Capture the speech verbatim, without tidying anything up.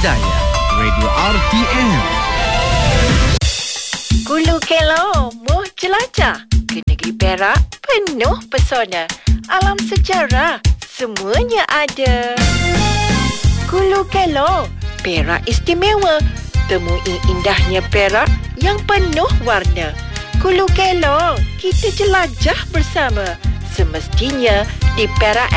Hidayah, Radio R T M. Hulu Kelong, muh jelajah ke negeri Perak penuh pesona. Alam sejarah, semuanya ada. Hulu Kelong, Perak istimewa. Temui indahnya Perak yang penuh warna. Hulu Kelong, kita jelajah bersama. Semestinya di Perak